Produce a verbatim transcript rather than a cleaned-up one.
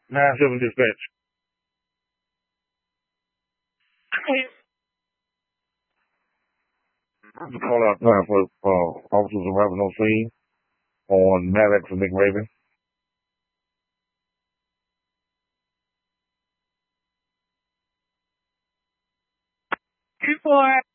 nine seven dispatch. This is a call out time for uh, officers arriving on scene on Maddox and McRaven. Two four.